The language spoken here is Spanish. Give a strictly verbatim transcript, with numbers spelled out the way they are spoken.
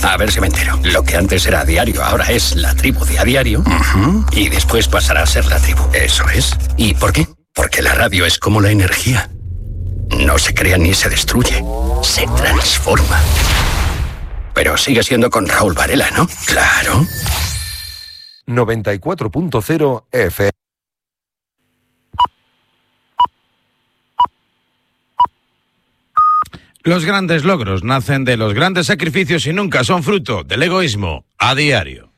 A ver si me entero. Lo que antes era A Diario ahora es La Tribu de A Diario. Uh-huh. Y después pasará a ser La Tribu. Eso es. ¿Y por qué? Porque la radio es como la energía. No se crea ni se destruye. Se transforma. Pero sigue siendo con Raúl Varela, ¿no? Claro. noventa y cuatro punto cero F M. Los grandes logros nacen de los grandes sacrificios y nunca son fruto del egoísmo. A Diario.